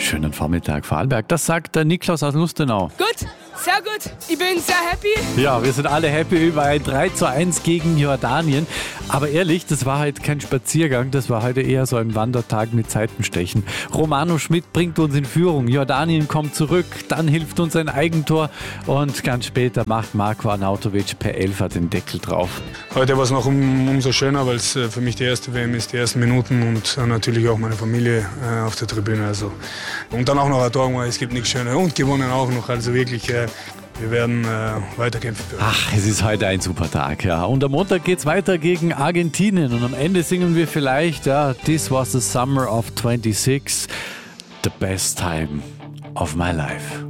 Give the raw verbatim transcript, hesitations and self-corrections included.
schönen Vormittag, Vorarlberg. Das sagt der Niklas aus Lustenau. Gut, sehr gut. Ich bin sehr happy. Ja, wir sind alle happy über ein drei zu eins gegen Jordanien. Aber ehrlich, das war halt kein Spaziergang, das war heute eher so ein Wandertag mit Seitenstechen. Romano Schmidt bringt uns in Führung, Jordanien kommt zurück, dann hilft uns ein Eigentor und ganz später macht Marko Arnautovic per Elfer den Deckel drauf. Heute war es noch um, umso schöner, weil es für mich die erste W M ist, die ersten Minuten und natürlich auch meine Familie äh, auf der Tribüne. Also. Und dann auch noch ein Tor, es gibt nichts Schönes und gewonnen auch noch, also wirklich... Äh, Wir werden äh, weiterkämpfen. Ach, es ist heute ein super Tag, ja. Und am Montag geht's weiter gegen Argentinien und am Ende singen wir vielleicht, ja, This was the summer of twenty-six, the best time of my life.